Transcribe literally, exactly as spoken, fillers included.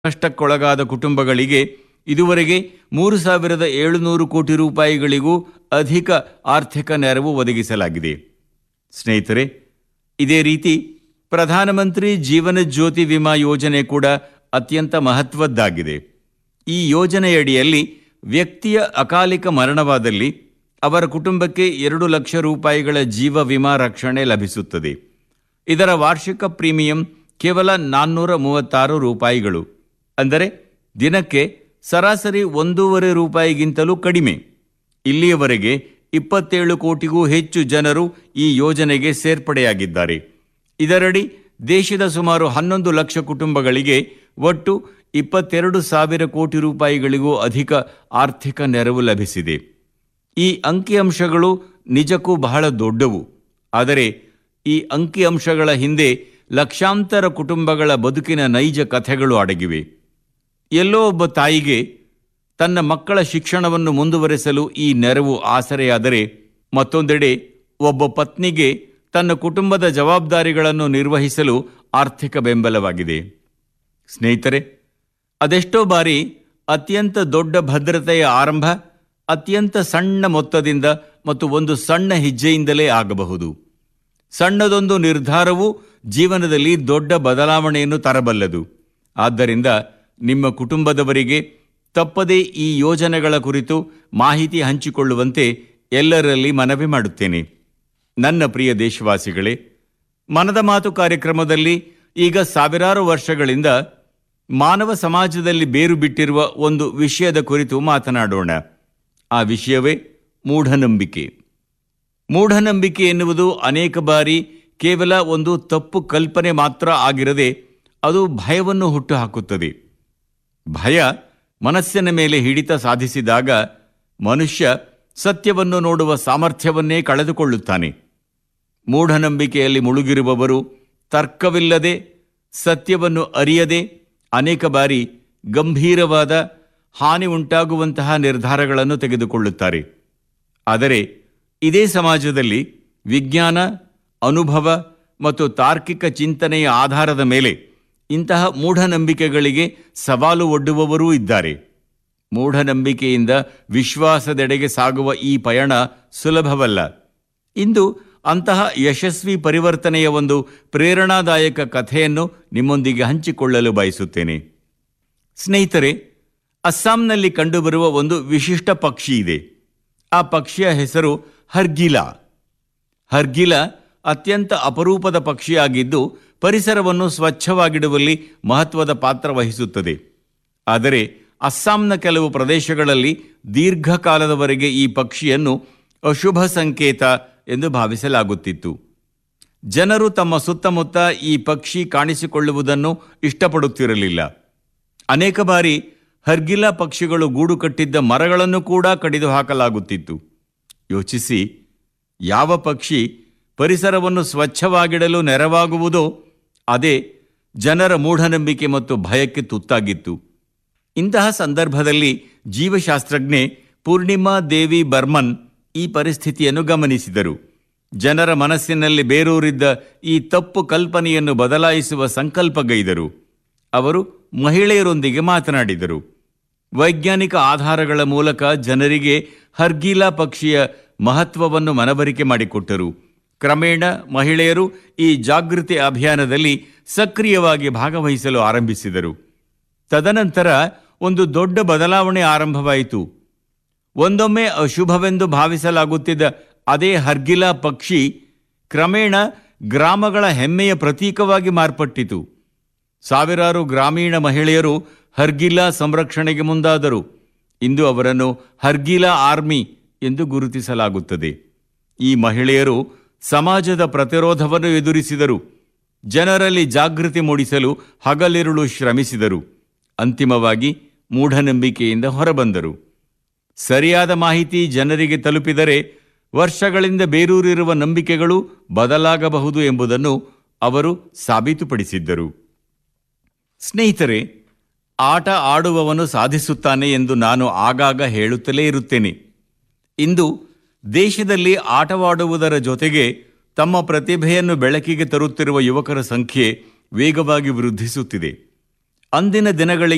ಕಷ್ಟಕ್ಕೊಳಗಾದ ಕುಟುಂಬಗಳಿಗೆ ಇದುವರೆಗೆ ಮೂರು ಸಾವಿರದ ಏಳುನೂರು ಕೋಟಿ ರೂಪಾಯಿಗಳಿಗೂ ಅಧಿಕ ಆರ್ಥಿಕ ನೆರವು ಒದಗಿಸಲಾಗಿದೆ. ಸ್ನೇಹಿತರೆ, ಇದೇ ರೀತಿ ಪ್ರಧಾನಮಂತ್ರಿ ಜೀವನ ಜ್ಯೋತಿ ವಿಮಾ ಯೋಜನೆ ಕೂಡ ಅತ್ಯಂತ ಮಹತ್ವದ್ದಾಗಿದೆ. ಈ ಯೋಜನೆಯಡಿಯಲ್ಲಿ ವ್ಯಕ್ತಿಯ ಅಕಾಲಿಕ ಮರಣವಾದಲ್ಲಿ ಅವರ ಕುಟುಂಬಕ್ಕೆ ಎರಡು ಲಕ್ಷ ರೂಪಾಯಿಗಳ ಜೀವ ವಿಮಾ ರಕ್ಷಣೆ ಲಭಿಸುತ್ತದೆ. ಇದರ ವಾರ್ಷಿಕ ಪ್ರೀಮಿಯಂ ಕೇವಲ ನಾನ್ನೂರ ಮೂವತ್ತಾರು ರೂಪಾಯಿಗಳು, ಅಂದರೆ ದಿನಕ್ಕೆ ಸರಾಸರಿ ಒಂದೂವರೆ ರೂಪಾಯಿಗಿಂತಲೂ ಕಡಿಮೆ. ಇಲ್ಲಿಯವರೆಗೆ ಇಪ್ಪತ್ತೇಳು ಕೋಟಿಗೂ ಹೆಚ್ಚು ಜನರು ಈ ಯೋಜನೆಗೆ ಸೇರ್ಪಡೆಯಾಗಿದ್ದಾರೆ. ಇದರಡಿ ದೇಶದ ಸುಮಾರು ಹನ್ನೊಂದು ಲಕ್ಷ ಕುಟುಂಬಗಳಿಗೆ ಒಟ್ಟು ಇಪ್ಪತ್ತೆರಡು ಸಾವಿರ ಕೋಟಿ ರೂಪಾಯಿಗಳಿಗೂ ಅಧಿಕ ಆರ್ಥಿಕ ನೆರವು ಲಭಿಸಿದೆ. ಈ ಅಂಕಿಅಂಶಗಳು ನಿಜಕ್ಕೂ ಬಹಳ ದೊಡ್ಡವು. ಆದರೆ ಈ ಅಂಕಿಅಂಶಗಳ ಹಿಂದೆ ಲಕ್ಷಾಂತರ ಕುಟುಂಬಗಳ ಬದುಕಿನ ನೈಜ ಕಥೆಗಳು ಅಡಗಿವೆ. ಎಲ್ಲೋ ಒಬ್ಬ ತಾಯಿಗೆ ತನ್ನ ಮಕ್ಕಳ ಶಿಕ್ಷಣವನ್ನು ಮುಂದುವರೆಸಲು ಈ ನೆರವು ಆಸರೆಯಾದರೆ, ಮತ್ತೊಂದೆಡೆ ಒಬ್ಬ ಪತ್ನಿಗೆ ತನ್ನ ಕುಟುಂಬದ ಜವಾಬ್ದಾರಿಗಳನ್ನು ನಿರ್ವಹಿಸಲು ಆರ್ಥಿಕ ಬೆಂಬಲವಾಗಿದೆ. ಸ್ನೇಹಿತರೆ, ಅದೆಷ್ಟೋ ಬಾರಿ ಅತ್ಯಂತ ದೊಡ್ಡ ಭದ್ರತೆಯ ಆರಂಭ ಅತ್ಯಂತ ಸಣ್ಣ ಮೊತ್ತದಿಂದ ಮತ್ತು ಒಂದು ಸಣ್ಣ ಹೆಜ್ಜೆಯಿಂದಲೇ ಆಗಬಹುದು. ಸಣ್ಣದೊಂದು ನಿರ್ಧಾರವು ಜೀವನದಲ್ಲಿ ದೊಡ್ಡ ಬದಲಾವಣೆಯನ್ನು ತರಬಲ್ಲದು. ಆದ್ದರಿಂದ ನಿಮ್ಮ ಕುಟುಂಬದವರಿಗೆ ತಪ್ಪದೇ ಈ ಯೋಜನೆಗಳ ಕುರಿತು ಮಾಹಿತಿ ಹಂಚಿಕೊಳ್ಳುವಂತೆ ಎಲ್ಲರಲ್ಲಿ ಮನವಿ ಮಾಡುತ್ತೇನೆ. ನನ್ನ ಪ್ರಿಯ ದೇಶವಾಸಿಗಳೇ, ಮನದ ಮಾತು ಕಾರ್ಯಕ್ರಮದಲ್ಲಿ ಈಗ ಸಾವಿರಾರು ವರ್ಷಗಳಿಂದ ಮಾನವ ಸಮಾಜದಲ್ಲಿ ಬೇರು ಬಿಟ್ಟಿರುವ ಒಂದು ವಿಷಯದ ಕುರಿತು ಮಾತನಾಡೋಣ. ಆ ವಿಷಯವೇ ಮೂಢನಂಬಿಕೆ. ಮೂಢನಂಬಿಕೆ ಎನ್ನುವುದು ಅನೇಕ ಬಾರಿ ಕೇವಲ ಒಂದು ತಪ್ಪು ಕಲ್ಪನೆ ಮಾತ್ರ ಆಗಿರದೆ ಅದು ಭಯವನ್ನು ಹುಟ್ಟುಹಾಕುತ್ತದೆ. ಭಯ ಮನಸ್ಸಿನ ಮೇಲೆ ಹಿಡಿತ ಸಾಧಿಸಿದಾಗ ಮನುಷ್ಯ ಸತ್ಯವನ್ನು ನೋಡುವ ಸಾಮರ್ಥ್ಯವನ್ನೇ ಕಳೆದುಕೊಳ್ಳುತ್ತಾನೆ. ಮೂಢನಂಬಿಕೆಯಲ್ಲಿ ಮುಳುಗಿರುವವರು ತರ್ಕವಿಲ್ಲದೆ, ಸತ್ಯವನ್ನು ಅರಿಯದೆ ಅನೇಕ ಬಾರಿ ಗಂಭೀರವಾದ ಹಾನಿ ಉಂಟಾಗುವಂತಹ ನಿರ್ಧಾರಗಳನ್ನು ತೆಗೆದುಕೊಳ್ಳುತ್ತಾರೆ. ಆದರೆ ಇದೇ ಸಮಾಜದಲ್ಲಿ ವಿಜ್ಞಾನ, ಅನುಭವ ಮತ್ತು ತಾರ್ಕಿಕ ಚಿಂತನೆಯ ಆಧಾರದ ಮೇಲೆ ಇಂತಹ ಮೂಢನಂಬಿಕೆಗಳಿಗೆ ಸವಾಲು ಒಡ್ಡುವವರೂ ಇದ್ದಾರೆ. ಮೂಢನಂಬಿಕೆಯಿಂದ ವಿಶ್ವಾಸದೆಡೆಗೆ ಸಾಗುವ ಈ ಪಯಣ ಸುಲಭವಲ್ಲ. ಇಂದು ಅಂತಹ ಯಶಸ್ವಿ ಪರಿವರ್ತನೆಯ ಒಂದು ಪ್ರೇರಣಾದಾಯಕ ಕಥೆಯನ್ನು ನಿಮ್ಮೊಂದಿಗೆ ಹಂಚಿಕೊಳ್ಳಲು ಬಯಸುತ್ತೇನೆ. ಸ್ನೇಹಿತರೆ, ಅಸ್ಸಾಂನಲ್ಲಿ ಕಂಡುಬರುವ ಒಂದು ವಿಶಿಷ್ಟ ಪಕ್ಷಿ ಇದೆ. ಆ ಪಕ್ಷಿಯ ಹೆಸರು ಹರ್ಗಿಲಾ. ಹರ್ಗಿಲಾ ಅತ್ಯಂತ ಅಪರೂಪದ ಪಕ್ಷಿಯಾಗಿದ್ದು ಪರಿಸರವನ್ನು ಸ್ವಚ್ಛವಾಗಿಡುವಲ್ಲಿ ಮಹತ್ವದ ಪಾತ್ರ ವಹಿಸುತ್ತದೆ. ಆದರೆ ಅಸ್ಸಾಂನ ಕೆಲವು ಪ್ರದೇಶಗಳಲ್ಲಿ ದೀರ್ಘಕಾಲದವರೆಗೆ ಈ ಪಕ್ಷಿಯನ್ನು ಅಶುಭ ಸಂಕೇತ ಎಂದು ಭಾವಿಸಲಾಗುತ್ತಿತ್ತು. ಜನರು ತಮ್ಮ ಸುತ್ತಮುತ್ತ ಈ ಪಕ್ಷಿ ಕಾಣಿಸಿಕೊಳ್ಳುವುದನ್ನು ಇಷ್ಟಪಡುತ್ತಿರಲಿಲ್ಲ. ಅನೇಕ ಬಾರಿ ಹರ್ಗಿಲಾ ಪಕ್ಷಿಗಳು ಗೂಡು ಕಟ್ಟಿದ್ದ ಮರಗಳನ್ನು ಕೂಡ ಕಡಿದು ಹಾಕಲಾಗುತ್ತಿತ್ತು. ಯೋಚಿಸಿ, ಯಾವ ಪಕ್ಷಿ ಪರಿಸರವನ್ನು ಸ್ವಚ್ಛವಾಗಿಡಲು ನೆರವಾಗುವುದೋ ಅದೇ ಜನರ ಮೂಢನಂಬಿಕೆ ಮತ್ತು ಭಯಕ್ಕೆ ತುತ್ತಾಗಿತ್ತು. ಇಂತಹ ಸಂದರ್ಭದಲ್ಲಿ ಜೀವಶಾಸ್ತ್ರಜ್ಞೆ ಪೂರ್ಣಿಮಾ ದೇವಿ ಬರ್ಮನ್ ಈ ಪರಿಸ್ಥಿತಿಯನ್ನು ಗಮನಿಸಿದರು. ಜನರ ಮನಸ್ಸಿನಲ್ಲಿ ಬೇರೂರಿದ್ದ ಈ ತಪ್ಪು ಕಲ್ಪನೆಯನ್ನು ಬದಲಾಯಿಸುವ ಸಂಕಲ್ಪಗೈದರು. ಅವರು ಮಹಿಳೆಯರೊಂದಿಗೆ ಮಾತನಾಡಿದರು. ವೈಜ್ಞಾನಿಕ ಆಧಾರಗಳ ಮೂಲಕ ಜನರಿಗೆ ಹರ್ಗಿಲಾ ಪಕ್ಷಿಯ ಮಹತ್ವವನ್ನು ಮನವರಿಕೆ ಮಾಡಿಕೊಟ್ಟರು. ಕ್ರಮೇಣ ಮಹಿಳೆಯರು ಈ ಜಾಗೃತಿ ಅಭಿಯಾನದಲ್ಲಿ ಸಕ್ರಿಯವಾಗಿ ಭಾಗವಹಿಸಲು ಆರಂಭಿಸಿದರು. ತದನಂತರ ಒಂದು ದೊಡ್ಡ ಬದಲಾವಣೆ ಆರಂಭವಾಯಿತು. ಒಂದೊಮ್ಮೆ ಅಶುಭವೆಂದು ಭಾವಿಸಲಾಗುತ್ತಿದ್ದ ಅದೇ ಹರ್ಗಿಲಾ ಪಕ್ಷಿ ಕ್ರಮೇಣ ಗ್ರಾಮಗಳ ಹೆಮ್ಮೆಯ ಪ್ರತೀಕವಾಗಿ ಮಾರ್ಪಟ್ಟಿತು. ಸಾವಿರಾರು ಗ್ರಾಮೀಣ ಮಹಿಳೆಯರು ಹರ್ಗಿಲಾ ಸಂರಕ್ಷಣೆಗೆ ಮುಂದಾದರು. ಇಂದು ಅವರನ್ನು ಹರ್ಗಿಲಾ ಆರ್ಮಿ ಎಂದು ಗುರುತಿಸಲಾಗುತ್ತದೆ. ಈ ಮಹಿಳೆಯರು ಸಮಾಜದ ಪ್ರತಿರೋಧವನ್ನು ಎದುರಿಸಿದರು. ಜನರಲ್ಲಿ ಜಾಗೃತಿ ಮೂಡಿಸಲು ಹಗಲಿರುಳು ಶ್ರಮಿಸಿದರು. ಅಂತಿಮವಾಗಿ ಮೂಢನಂಬಿಕೆಯಿಂದ ಹೊರಬಂದರು. ಸರಿಯಾದ ಮಾಹಿತಿ ಜನರಿಗೆ ತಲುಪಿದರೆ ವರ್ಷಗಳಿಂದ ಬೇರೂರಿರುವ ನಂಬಿಕೆಗಳು ಬದಲಾಗಬಹುದು ಎಂಬುದನ್ನು ಅವರು ಸಾಬೀತುಪಡಿಸಿದ್ದರು. ಸ್ನೇಹಿತರೆ, ಆಟ ಆಡುವವನು ಸಾಧಿಸುತ್ತಾನೆ ಎಂದು ನಾನು ಆಗಾಗ ಹೇಳುತ್ತಲೇ ಇರುತ್ತೇನೆ. ಇಂದು ದೇಶದಲ್ಲಿ ಆಟವಾಡುವುದರ ಜೊತೆಗೆ ತಮ್ಮ ಪ್ರತಿಭೆಯನ್ನು ಬೆಳಕಿಗೆ ತರುತ್ತಿರುವ ಯುವಕರ ಸಂಖ್ಯೆ ವೇಗವಾಗಿ ವೃದ್ಧಿಸುತ್ತಿದೆ. ಅಂದಿನ ದಿನಗಳಿಗೆ